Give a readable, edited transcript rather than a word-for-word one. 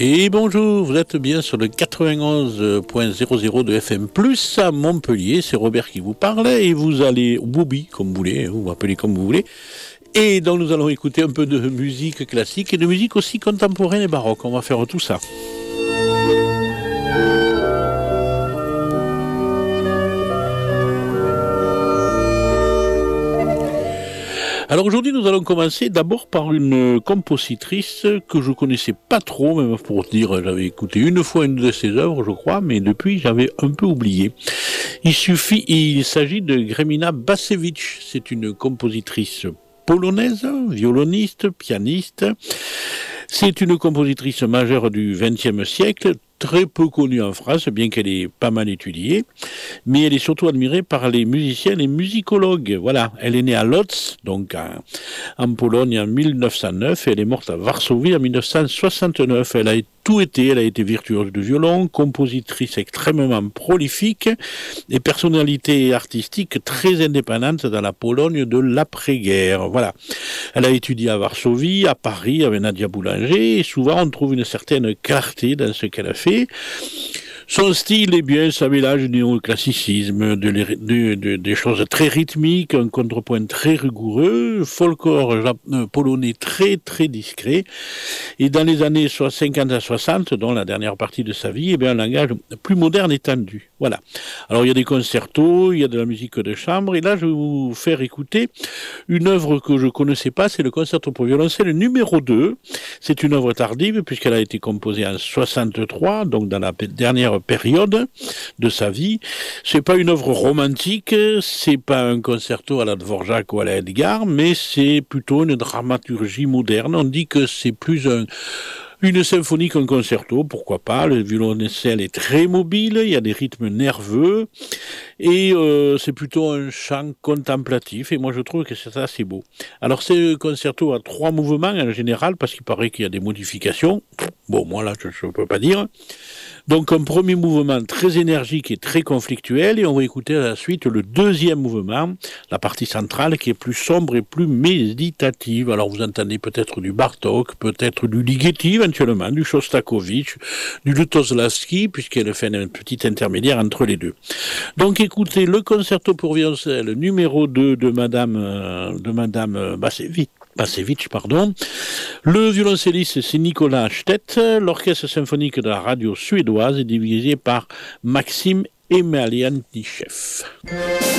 Et bonjour, vous êtes bien sur le 91.00 de FM+, à Montpellier, c'est Robert qui vous parle, et vous allez, ou Bobby, comme vous voulez, vous m'appelez comme vous voulez, et donc nous allons écouter un peu de musique classique et de musique aussi contemporaine et baroque, on va faire tout ça. Alors aujourd'hui, nous allons commencer d'abord par une compositrice que je connaissais pas trop, même pour dire, j'avais écouté une fois une de ses œuvres, je crois, mais depuis, j'avais un peu oublié. Il s'agit de Gremina Bacewicz. C'est une compositrice polonaise, violoniste, pianiste. C'est une compositrice majeure du XXe siècle, très peu connue en France, bien qu'elle ait pas mal étudié, mais elle est surtout admirée par les musiciens et les musicologues. Voilà, elle est née à Łódź, donc en Pologne en 1909, et elle est morte à Varsovie en 1969. Elle a été virtuose de violon, compositrice extrêmement prolifique et personnalité artistique très indépendante dans la Pologne de l'après-guerre. Voilà. Elle a étudié à Varsovie, à Paris avec Nadia Boulanger, et souvent on trouve une certaine clarté dans ce qu'elle a fait. Son style est bien sa mélange du néoclassicisme, des choses très rythmiques, un contrepoint très rigoureux, folklore polonais très très discret. Et dans les années 50 à 60, dans la dernière partie de sa vie, un langage plus moderne et tendu. Voilà. Alors il y a des concertos, il y a de la musique de chambre, et là je vais vous faire écouter une œuvre que je ne connaissais pas, c'est le concerto pour violoncelle numéro 2. C'est une œuvre tardive puisqu'elle a été composée en 63, donc dans la dernière période de sa vie. C'est pas une œuvre romantique, c'est pas un concerto à la Dvorak ou à la Edgar, mais c'est plutôt une dramaturgie moderne. On dit que c'est plus une symphonie qu'un concerto, pourquoi pas. Le violoncelle est très mobile, il y a des rythmes nerveux, et c'est plutôt un chant contemplatif, et moi je trouve que c'est assez beau. Alors c'est un concerto à 3 mouvements en général, parce qu'il paraît qu'il y a des modifications. Bon, moi là, je ne peux pas dire. Donc un premier mouvement très énergique et très conflictuel, et on va écouter à la suite le deuxième mouvement, la partie centrale qui est plus sombre et plus méditative. Alors vous entendez peut-être du Bartók, peut-être du Ligeti éventuellement, du Shostakovich, du Lutosławski, puisqu'elle fait un petit intermédiaire entre les deux. Donc écoutez le concerto pour violoncelle numéro 2 de Madame Bacewicz. Le violoncelliste, c'est Nicolas Stedt. L'orchestre symphonique de la radio suédoise est divisé par Maxime Emeliantychev.